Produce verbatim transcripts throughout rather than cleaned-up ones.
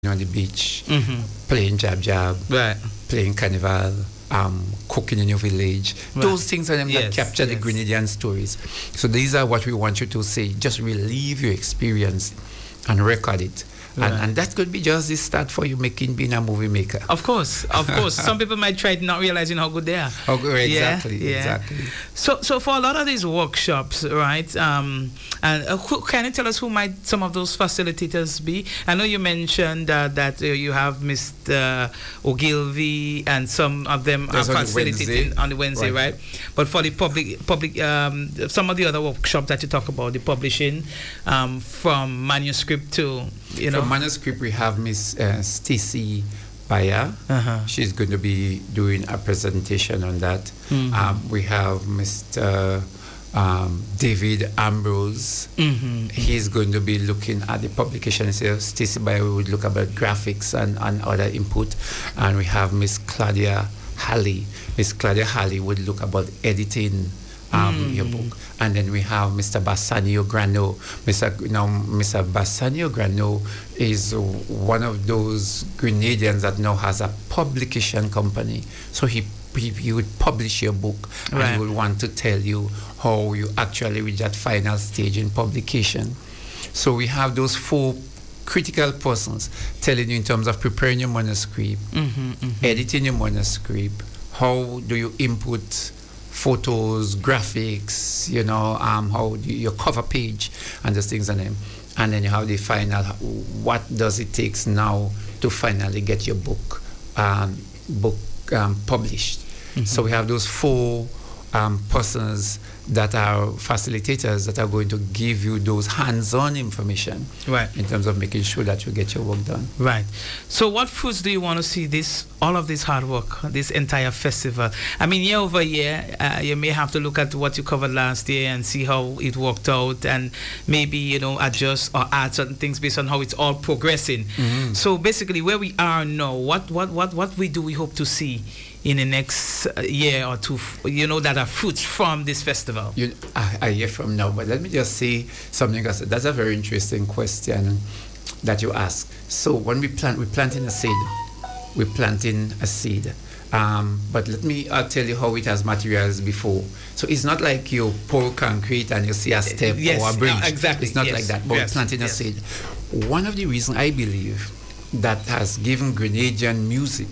on the beach, Mm-hmm. playing jab jab, Right. playing carnival, um, cooking in your village. Right. Those things are them that Yes, capture the yes. Grenadian stories. So these are what we want you to say. Just relive your experience and record it. Right. And, and that could be just the start for you making being a movie maker. Of course, of course. Some people might try it not realizing how good they are. Oh, exactly, Yeah, yeah. exactly. So, so for a lot of these workshops, right? Um, and uh, who, can you tell us who might some of those facilitators be? I know you mentioned uh, that uh, you have Mister Ogilvy, and some of them That's are on the facilitating Wednesday. on the Wednesday, Right. right? But for the public, public, um, some of the other workshops that you talk about, the publishing, um, from manuscript to, you know, For manuscript, we have Miss uh, Stacy Bayer. Uh-huh. She's going to be doing a presentation on that. Mhm. Um, we have Mister Um, David Ambrose. Mm-hmm. He's going to be looking at the publication itself. Stacy Bayer would look about graphics and, and other input. And we have Miss Claudia Halley. Miss Claudia Halley would look about editing um, Mm. your book. And then we have Mister Bassanio Grano. Mister You know, Mister Bassanio Grano is one of those Grenadians that now has a publication company. So he he, he would publish your book, and Right. he would want to tell you how you actually reach that final stage in publication. So we have those four critical persons telling you in terms of preparing your manuscript, Mm-hmm, mm-hmm. editing your manuscript, how do you input photos, graphics, you know, um, how do you, your cover page and those things on them. And then you have the final, what does it take now to finally get your book um, book um, published. Mhm. So we have those four um, persons that are facilitators that are going to give you those hands-on information Right. in terms of making sure that you get your work done. Right. So, what fruits do you want to see this, all of this hard work, this entire festival? I mean, year over year, uh, you may have to look at what you covered last year and see how it worked out, and maybe, you know, adjust or add certain things based on how it's all progressing. Mhm. So, basically, where we are now, what, what, what, what we do we hope to see in the next uh, year or two, f- you know, that are fruits from this festival? You, I, I hear from now, but let me just say something else. That's a very interesting question that you ask. So when we plant, we're planting a seed. We're planting a seed. Um, but let me uh, tell you how it has materialized before. So it's not like you pour concrete and you see a step Yes, or a bridge. uh, exactly, It's not yes, like that. But yes, we're planting yes. a seed. One of the reasons I believe that has given Grenadian music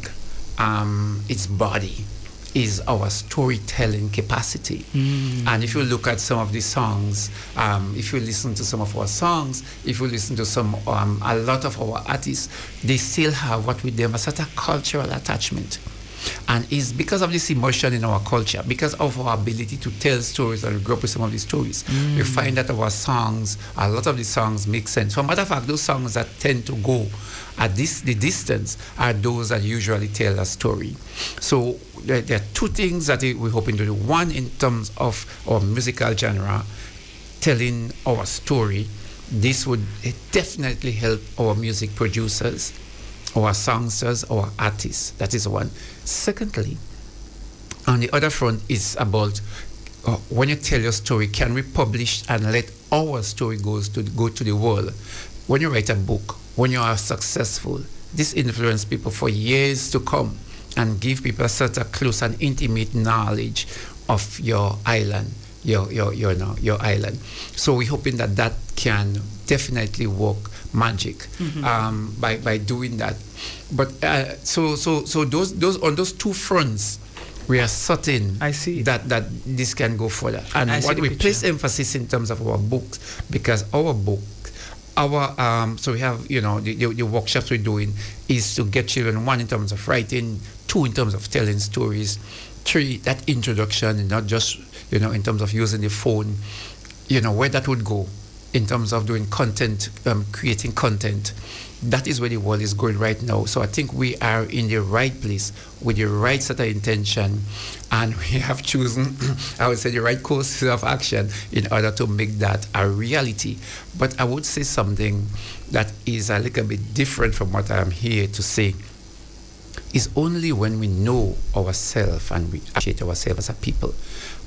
um, its body is our storytelling capacity. Mm. And if you look at some of the songs, um, if you listen to some of our songs, if you listen to some, um, a lot of our artists, they still have what with them a sort of cultural attachment. And it's because of this emotion in our culture, because of our ability to tell stories and grow up with some of these stories. Mm. We find that our songs, a lot of the songs make sense. For a matter of fact, those songs that tend to go at this the distance are those that usually tell a story. So there, there are two things that we're hoping to do. One, in terms of our musical genre, telling our story. This would definitely help our music producers, our songsters, our artists. That is one. Secondly, on the other front, is about uh, when you tell your story, can we publish and let our story goes to go to the world? When you write a book, when you are successful, this influences people for years to come and give people a sort of close and intimate knowledge of your island, your your your know, your island. So we're hoping that that can definitely work magic Mhm. um, by by doing that. But uh, so so so those those on those two fronts, we are certain I see. that that this can go further. And I see what the we picture. place emphasis in terms of our books, because our book, our um, so we have, you know, the, the, the workshops we're doing is to get children, one in terms of writing, two in terms of telling stories, three that introduction, and not just, you know, in terms of using the phone, you know, where that would go in terms of doing content, um, creating content. That is where the world is going right now. So I think we are in the right place with the right set of intention, and we have chosen, I would say, the right course of action in order to make that a reality. But I would say something that is a little bit different from what I'm here to say. Is only when we know ourselves and we appreciate ourselves as a people,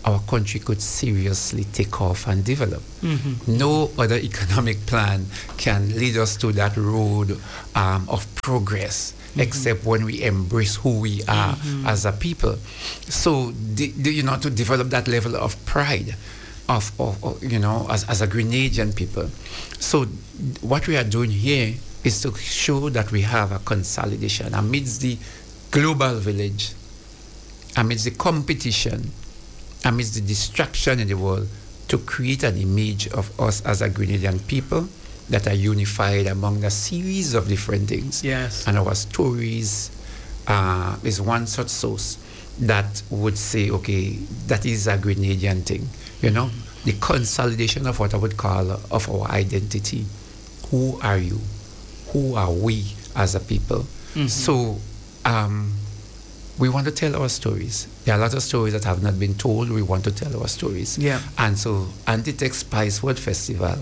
our country could seriously take off and develop. Mm-hmm. No other economic plan can lead us to that road um, of progress, mm-hmm. except when we embrace who we are mm-hmm. as a people. So, the, the, you know, to develop that level of pride of, of, of you know, as, as a Grenadian people. So, what we are doing here is to show that we have a consolidation amidst the global village, amidst the competition, amidst the distraction in the world, to create an image of us as a Grenadian people that are unified among a series of different things. Yes. And our stories uh, is one such source that would say, okay, that is a Grenadian thing. You know, mm-hmm. the consolidation of what I would call of our identity. Who are you? Who are we as a people? Mm-hmm. So, um, we want to tell our stories. There are a lot of stories that have not been told. We want to tell our stories. Yeah. And so Antitech Spice World Festival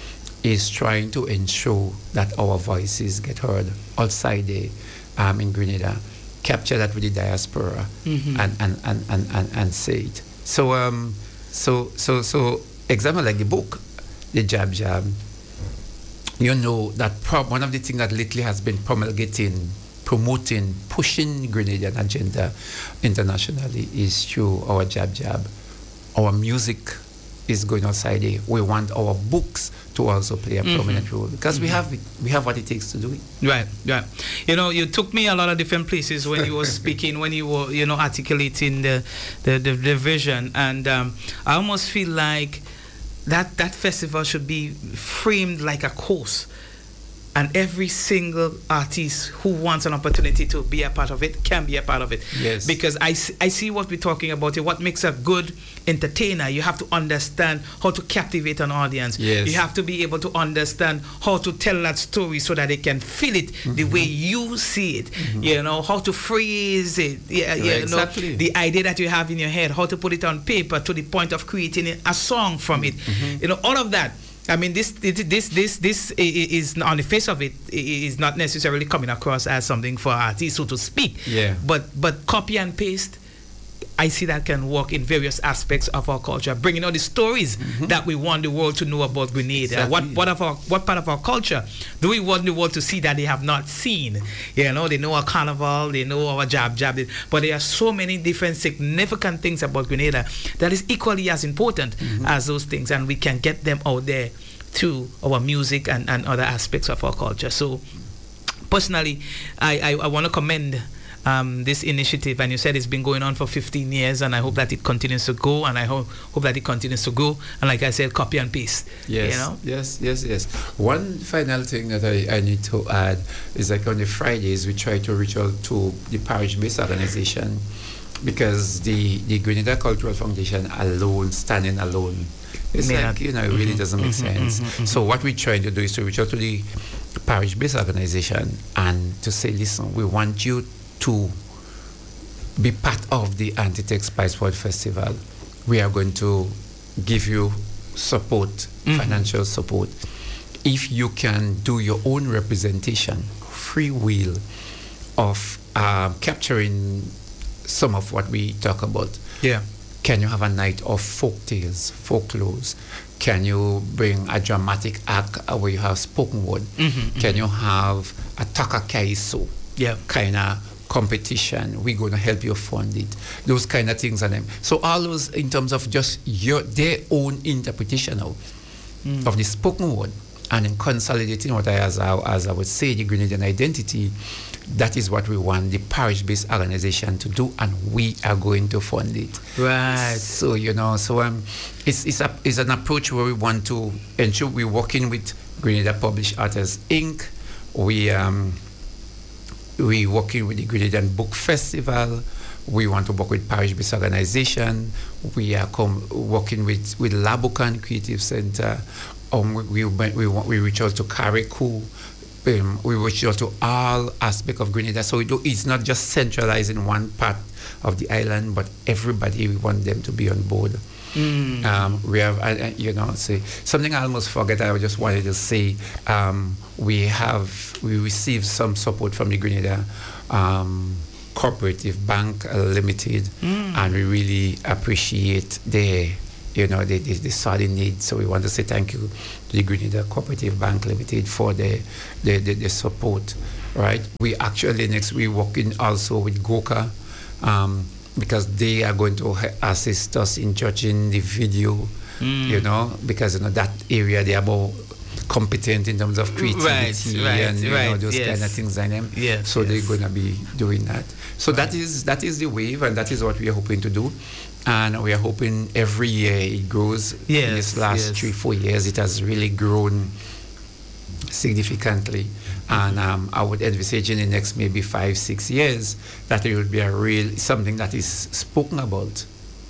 is trying to ensure that our voices get heard outside there um, in Grenada, capture that with the diaspora mm-hmm. and, and, and, and, and, and say it. So, um, so, so, so example like the book, The Jab Jab, you know that pro- one of the things that lately has been promulgating, promoting, pushing Grenadian agenda internationally is through our Jab Jab. Our music is going outside there. We want our books to also play a mm-hmm. prominent role because mm-hmm. we have it, we have what it takes to do it. Right, right. You know, you took me a lot of different places when you were speaking, when you were, you know, articulating the the, the, the vision, and um, I almost feel like that that festival should be framed like a course. And every single artist who wants an opportunity to be a part of it can be a part of it. Yes. Because I, I see what we're talking about here. What makes a good entertainer? You have to understand how to captivate an audience. Yes. You have to be able to understand how to tell that story so that they can feel it mm-hmm. the way you see it. Mm-hmm. You know, how to phrase it. Yeah, right, you exactly. know, the idea that you have in your head, how to put it on paper to the point of creating a song from it. Mm-hmm. You know, all of that. I mean, this this this this is on the face of it is not necessarily coming across as something for artists, so to speak. Yeah. But but copy and paste, I see that can work in various aspects of our culture, bringing out the stories mm-hmm. that we want the world to know about Grenada. Exactly. What what of our what part of our culture do we want the world to see that they have not seen? You know, they know our carnival, they know our jab jab, but there are so many different significant things about Grenada that is equally as important mm-hmm. as those things, and we can get them out there through our music and, and other aspects of our culture. So, personally, I I, I want to commend Um, this initiative, and you said it's been going on for fifteen years, and I hope that it continues to go, and I hope hope that it continues to go, and like I said, copy and paste. Yes, you know? yes, yes, yes. One final thing that I, I need to add is like on the Fridays, we try to reach out to the parish-based organization, because the, the Grenada Cultural Foundation alone, standing alone, it's yeah. like, you know, it really mm-hmm, doesn't make mm-hmm, sense. Mm-hmm, so what we're trying to do is to reach out to the parish-based organization and to say, listen, we want you to be part of the Antitech Spice World Festival. We are going to give you support, mm-hmm. financial support. If you can do your own representation, free will of uh, capturing some of what we talk about. Yeah. Can you have a night of folk tales, folklores? Can you bring a dramatic act where you have spoken word? Mm-hmm, Can mm-hmm. you have a taka kaiso yeah. kind of competition? We're going to help you fund it. Those kind of things. And them. So all those in terms of just your their own interpretation of, mm. of the spoken word and in consolidating what I, as I, as I would say, the Grenadian identity. That is what we want the parish-based organization to do, and we are going to fund it. Right. So, you know, so um, it's it's, a, it's an approach where we want to ensure we're working with Grenada Published Authors Incorporated. We um, we working with the Grenadian Book Festival. We want to work with parish-based organization. We are com- working with with Labukan Creative Center. Um, we we we, we reach out to Karikou. Um, we reach out to all aspects of Grenada, so we do, it's not just centralized in one part of the island, but everybody, we want them to be on board. Mm. Um, we have, uh, you know, say something I almost forget. I just wanted to say um, we have we received some support from the Grenada um, Cooperative Bank uh, Limited, Mm. and we really appreciate the, you know, the, the, the sudden need. So we want to say thank you to the Grenada Cooperative Bank Limited for the, the, the, the support, right? We actually next week working also with Goka, um, because they are going to ha- assist us in judging the video, Mm. you know, because you know that area they are more competent in terms of creativity Right, right, and you right, know those yes. kind of things in them. Yes, so yes. they're going to be doing that. So Right. that is that is the wave, and that is what we are hoping to do. And we are hoping every year it grows. Yes, In this last yes. three, four years, it has really grown significantly. And um, I would envisage in the next maybe five, six years that it would be a real something that is spoken about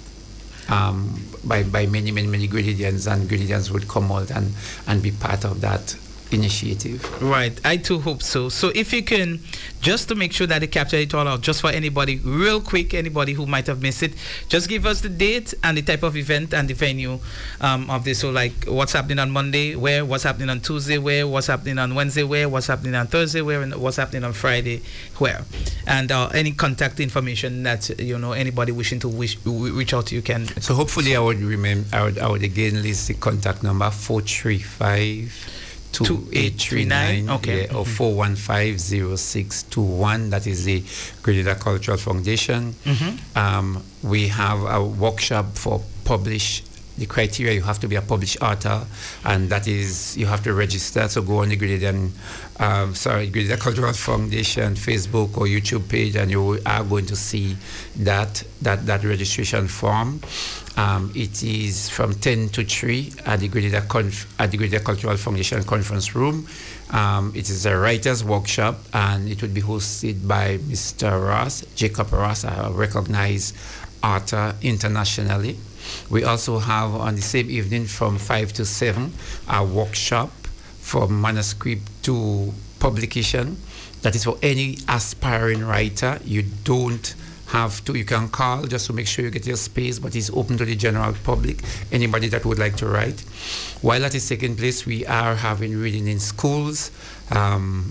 um, by by many, many, many Grenadians, and Grenadians would come out and, and be part of that initiative. Right, I too hope so. So if you can, just to make sure that they capture it all out, just for anybody, real quick, anybody who might have missed it, just give us the date and the type of event and the venue um, of this. So like what's happening on Monday, where, what's happening on Tuesday, where, what's happening on Wednesday, where, what's happening on Thursday, where, and what's happening on Friday, where. And uh, any contact information that, you know, anybody wishing to wish, w- reach out to you can. So hopefully I would remember, I would, I would again list the contact number four three five, two eight three nine, Okay. yeah, or four one five, zero six two one. That is the Grenada Cultural Foundation. Mm-hmm. Um, we have a workshop for publish. The criteria, you have to be a published author, and that is, you have to register. So go on the Grenadian, um, sorry, Grenada Cultural Foundation Facebook or YouTube page, and you are going to see that that, that registration form. Um, it is from ten to three at the Grenada, Conf- at the Grenada Cultural Foundation Conference Room. Um, it is a writer's workshop, and it will be hosted by Mister Ross, Jacob Ross, a recognized author internationally. We also have on the same evening from five to seven a workshop from manuscript to publication. That is for any aspiring writer. You don't have to, you can call just to make sure you get your space, but it's open to the general public, anybody that would like to write. While that is taking place, we are having reading in schools um,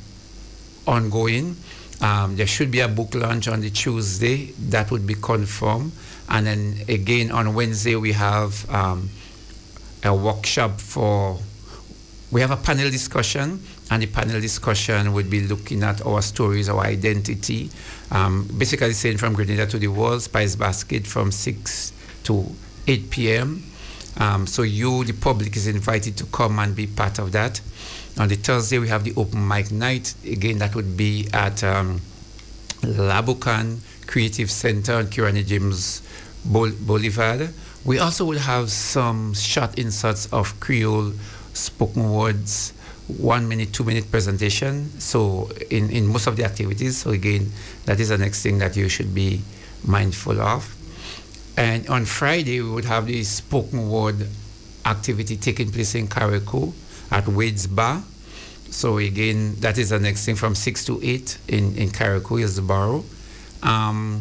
ongoing. Um, there should be a book launch on the Tuesday that would be confirmed. And then again on Wednesday, we have um, a workshop for, we have a panel discussion, and the panel discussion would be looking at our stories, our identity, um, basically saying from Grenada to the world, Spice Basket from six to eight p.m. Um, so you, the public, is invited to come and be part of that. On the Thursday, we have the open mic night. Again, that would be at um, Labukan Creative Center on Kirani James Bol- Boulevard. We also will have some short inserts of Creole spoken words, one minute, two minute presentation. So in, in most of the activities. So again, that is the next thing that you should be mindful of. And on Friday, we would have the spoken word activity taking place in Carriacou at Wade's Bar. So again, that is the next thing from six to eight in, in Carriacou, Hillsborough. Um,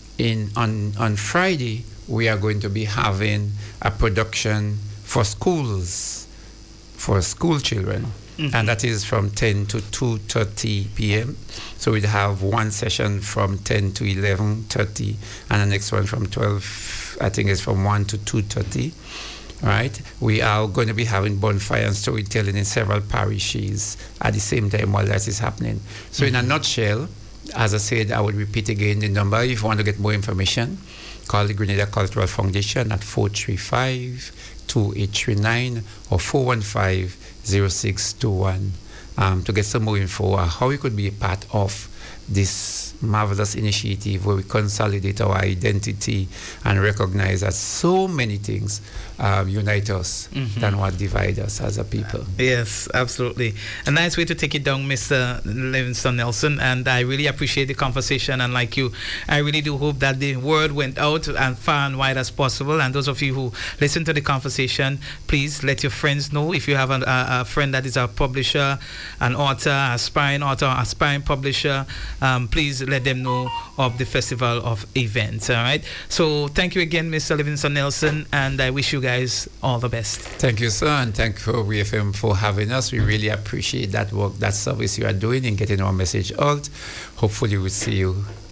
in on, on Friday, we are going to be having a production for schools, for school children. Mm-hmm. And that is from ten to two thirty p.m. So we'd have one session from ten to eleven thirty, and the next one from twelve, I think it's from one to two thirty. Right? We are going to be having bonfire and storytelling in several parishes at the same time while that is happening. So mm-hmm. in a nutshell, as I said, I would repeat again the number. If you want to get more information, call the Grenada Cultural Foundation at four three five, two eight three nine or four one five, zero six two one um, to get some more info on how you could be a part of this marvelous initiative where we consolidate our identity and recognize that so many things um, unite us mm-hmm. than what divide us as a people. Yes, absolutely. A nice way to take it down, Mister Livingston Nelson, and I really appreciate the conversation, and like you, I really do hope that the word went out and far and wide as possible, and those of you who listen to the conversation, please let your friends know. If you have a, a, a friend that is a publisher, an author, aspiring author, aspiring publisher, um, please let them know of the Festival of Events. All right. So thank you again, Mister Livingston Nelson, and I wish you guys all the best. Thank you, sir, and thank you for W F M for having us. We really appreciate that work, that service you are doing in getting our message out. Hopefully we'll see you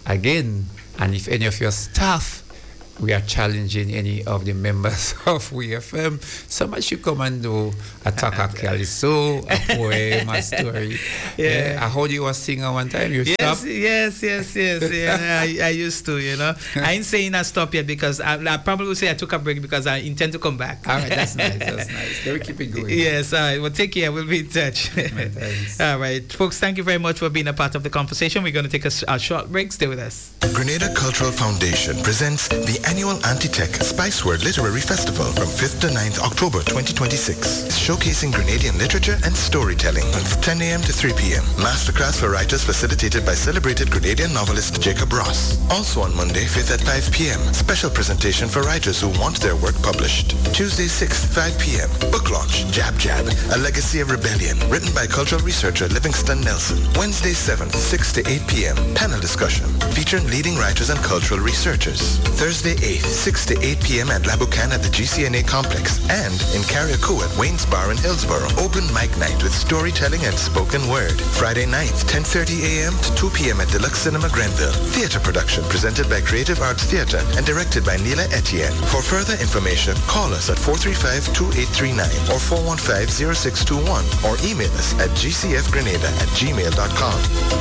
again, and if any of your staff, we are challenging any of the members of We F M, somebody should come and do a Taka Caliso, a poem, a story. Yeah. yeah. I heard you were singing one time. You yes, stopped? Yes, yes, yes, yeah. I, I used to, you know. I ain't saying I stop yet because I, I probably will say I took a break because I intend to come back. All right, that's nice. That's nice. Let me keep it going. Yes, all right. Well, take care. We'll be in touch. Thanks. All right. Folks, thank you very much for being a part of the conversation. We're going to take a, a short break. Stay with us. Grenada Cultural Foundation presents the annual Anti-Tech Spice Word Literary Festival from fifth to ninth October twenty twenty-six. Showcasing Grenadian literature and storytelling from ten a.m. to three p.m. Masterclass for writers facilitated by celebrated Grenadian novelist Jacob Ross. Also on Monday, fifth at five p.m. Special presentation for writers who want their work published. Tuesday, sixth, five p.m. Book launch, Jab Jab, A Legacy of Rebellion, written by cultural researcher Livingston Nelson. Wednesday, seventh, six to eight p.m. Panel discussion featuring leading writers and cultural researchers. Thursday, eighth, six to eight p.m. at Labucan at the G C N A complex, and in Carriacou at Wayne's Bar in Hillsborough, open mic night with storytelling and spoken word. Friday ninth, ten thirty a.m. to two p.m. at Deluxe Cinema Grenville. Theater production presented by Creative Arts Theatre and directed by Neela Etienne. For further information, call us at four three five, two eight three nine or four one five, zero six two one or email us at g c f grenada at gmail dot com.